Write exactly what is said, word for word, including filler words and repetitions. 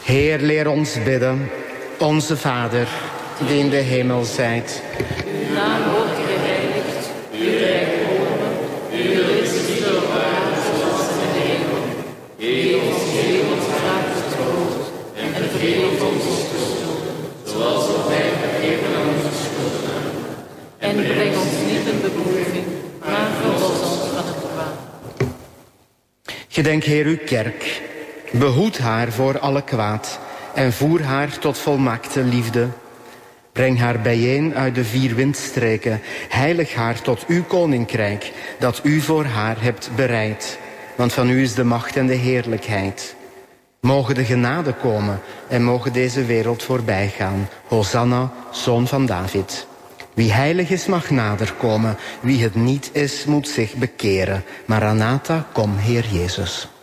Heer, leer ons bidden. Onze Vader, die in de hemel zijt. Uw naam wordt geheiligd, uw rijk komen, uw wil geschieden op aarde zoals in de hemel. Geef ons heden vandaag het brood en vergeef ons onze schulden, zoals ook wij vergeven aan onze schuldenaren. En breng ons niet in beproeving, maar verlos ons van het kwaad. Gedenk, Heer, uw kerk. Behoed haar voor alle kwaad en voer haar tot volmaakte liefde. Breng haar bijeen uit de vier windstreken. Heilig haar tot uw koninkrijk, dat u voor haar hebt bereid. Want van u is de macht en de heerlijkheid. Mogen de genade komen en mogen deze wereld voorbij gaan. Hosanna, Zoon van David. Wie heilig is, mag nader komen. Wie het niet is, moet zich bekeren. Maranatha, kom, Heer Jezus.